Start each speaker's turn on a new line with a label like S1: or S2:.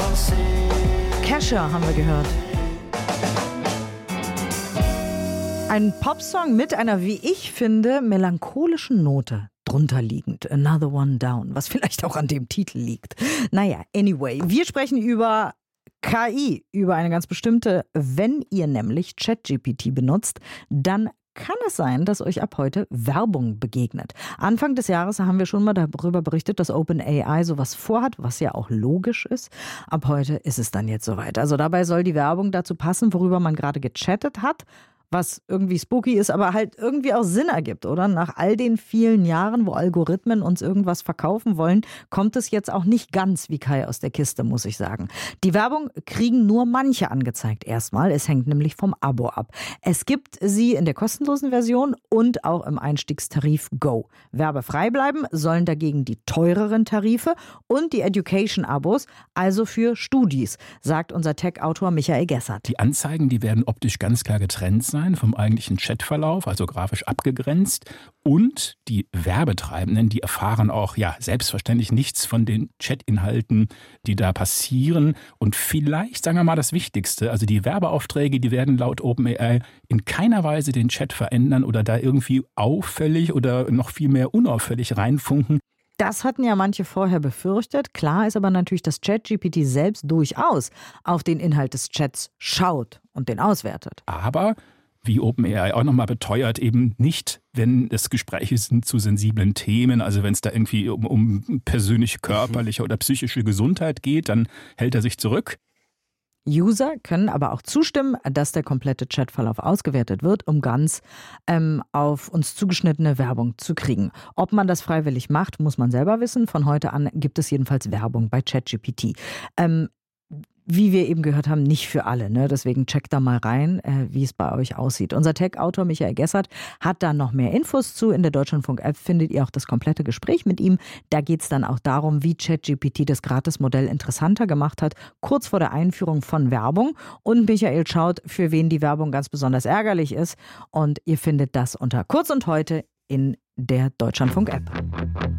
S1: Kesha haben wir gehört. Ein Popsong mit einer, wie ich finde, melancholischen Note drunter liegend. Another One Down, was vielleicht auch an dem Titel liegt. Naja, anyway, wir sprechen über KI, über eine ganz bestimmte. Wenn ihr nämlich ChatGPT benutzt, dann kann es sein, dass euch ab heute Werbung begegnet. Anfang des Jahres haben wir schon mal darüber berichtet, dass OpenAI sowas vorhat, was ja auch logisch ist. Ab heute ist es dann jetzt soweit. Also dabei soll die Werbung dazu passen, worüber man gerade gechattet hat, was irgendwie spooky ist, aber halt irgendwie auch Sinn ergibt, oder? Nach all den vielen Jahren, wo Algorithmen uns irgendwas verkaufen wollen, kommt es jetzt auch nicht ganz wie Kai aus der Kiste, muss ich sagen. Die Werbung kriegen nur manche angezeigt erstmal. Es hängt nämlich vom Abo ab. Es gibt sie in der kostenlosen Version und auch im Einstiegstarif Go. Werbefrei bleiben sollen dagegen die teureren Tarife und die Education-Abos, also für Studis, sagt unser Tech-Autor Michael Gessert.
S2: Die Anzeigen, die werden optisch ganz klar getrennt sein vom eigentlichen Chatverlauf, also grafisch abgegrenzt. Und die Werbetreibenden, die erfahren auch selbstverständlich nichts von den Chatinhalten, die da passieren. Und vielleicht, sagen wir mal, das Wichtigste, also die Werbeaufträge, die werden laut OpenAI in keiner Weise den Chat verändern oder da irgendwie auffällig oder noch viel mehr unauffällig reinfunken.
S1: Das hatten ja manche vorher befürchtet. Klar ist aber natürlich, dass ChatGPT selbst durchaus auf den Inhalt des Chats schaut und den auswertet.
S2: Aber wie OpenAI auch nochmal beteuert, eben nicht, wenn es Gespräche sind zu sensiblen Themen, also wenn es da irgendwie um persönliche, körperliche oder psychische Gesundheit geht, dann hält er sich zurück.
S1: User können aber auch zustimmen, dass der komplette Chatverlauf ausgewertet wird, um ganz auf uns zugeschnittene Werbung zu kriegen. Ob man das freiwillig macht, muss man selber wissen. Von heute an gibt es jedenfalls Werbung bei ChatGPT. Wie wir eben gehört haben, nicht für alle. Ne? Deswegen checkt da mal rein, wie es bei euch aussieht. Unser Tech-Autor Michael Gessert hat da noch mehr Infos zu. In der Deutschlandfunk-App findet ihr auch das komplette Gespräch mit ihm. Da geht es dann auch darum, wie ChatGPT das Gratis-Modell interessanter gemacht hat, kurz vor der Einführung von Werbung. Und Michael schaut, für wen die Werbung ganz besonders ärgerlich ist. Und ihr findet das unter Kurz und Heute in der Deutschlandfunk-App.